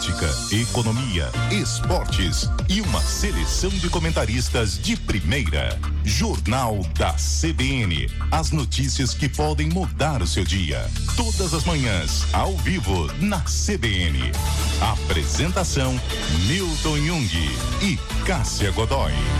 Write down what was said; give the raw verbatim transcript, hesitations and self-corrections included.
política, economia, esportes e uma seleção de comentaristas de primeira. Jornal da C B N. As notícias que podem mudar o seu dia. Todas as manhãs, ao vivo, na C B N. Apresentação: Milton Jung e Cássia Godoy.